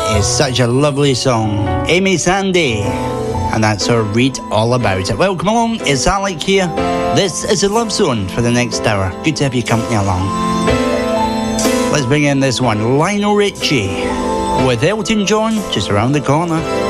is such a lovely song. Amy Sandy. And that's her Read All About It. Well, come along, it's Alec here. This is the Love Zone for the next hour. Good to have your company along. Let's bring in this one, Lionel Richie with Elton John just around the corner.